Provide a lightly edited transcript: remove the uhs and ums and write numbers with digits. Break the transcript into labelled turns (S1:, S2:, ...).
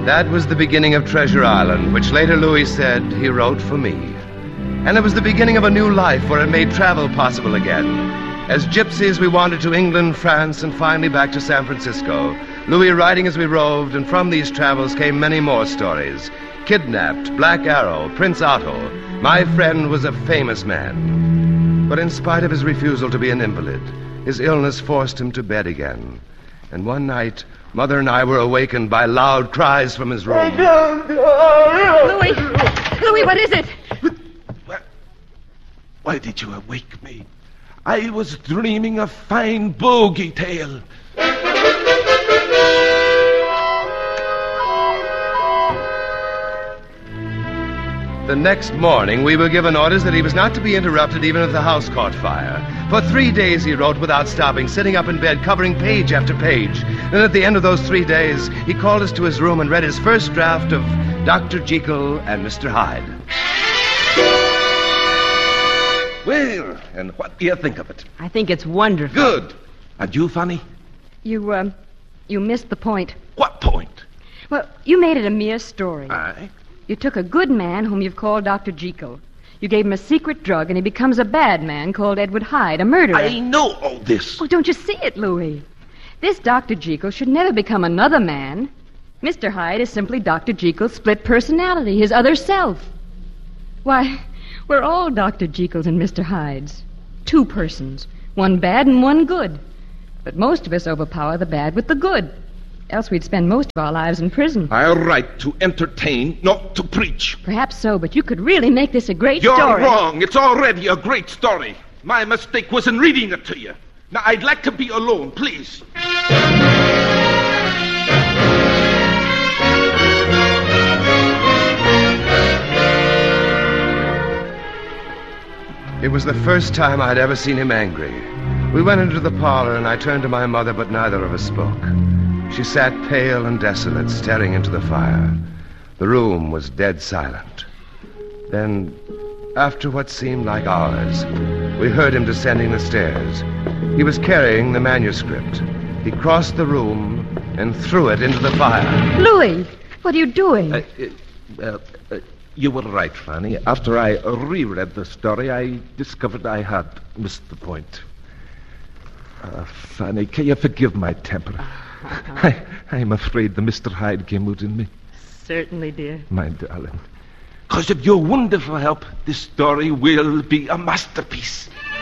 S1: That was the beginning of Treasure Island, which later Louis said he wrote for me. And it was the beginning of a new life where it made travel possible again. As gypsies, we wandered to England, France, and finally back to San Francisco. Louis writing as we roved, and from these travels came many more stories. Kidnapped, Black Arrow, Prince Otto. My friend was a famous man. But in spite of his refusal to be an invalid, his illness forced him to bed again. And one night, Mother and I were awakened by loud cries from his room.
S2: Louis! Louis, what is it?
S3: Why did you awake me? I was dreaming a fine bogey tale.
S1: The next morning, we were given orders that he was not to be interrupted even if the house caught fire. For 3 days he wrote without stopping, sitting up in bed, covering page after page. And at the end of those 3 days, he called us to his room and read his first draft of Dr. Jekyll and Mr. Hyde.
S3: Well, and what do you think of it?
S2: I think it's wonderful.
S3: Good. And you, Fanny?
S2: You missed the point.
S3: What point?
S2: Well, you made it a mere story.
S3: Aye.
S2: You took a good man whom you've called Dr. Jekyll. You gave him a secret drug, and he becomes a bad man called Edward Hyde, a murderer.
S3: I know all this.
S2: Oh, don't you see it, Louis? This Dr. Jekyll should never become another man. Mr. Hyde is simply Dr. Jekyll's split personality, his other self. Why, we're all Dr. Jekylls and Mr. Hydes. 2 persons, one bad and one good. But most of us overpower the bad with the good. Else we'd spend most of our lives in prison.
S3: I write to entertain, not to preach.
S2: Perhaps so, but you could really make this a great
S3: You're
S2: story.
S3: You're wrong. It's already a great story. My mistake was in reading it to you. Now, I'd like to be alone, please.
S1: It was the first time I'd ever seen him angry. We went into the parlor, and I turned to my mother, but neither of us spoke. She sat pale and desolate, staring into the fire. The room was dead silent. Then, after what seemed like hours, we heard him descending the stairs. He was carrying the manuscript. He crossed the room and threw it into the fire.
S2: Louis, what are you doing?
S3: You were right, Fanny. After I reread the story, I discovered I had missed the point. Fanny, can you forgive my temper? I'm afraid the Mr. Hyde came out in me.
S2: Certainly, dear.
S3: My darling. Because of your wonderful help, this story will be a masterpiece.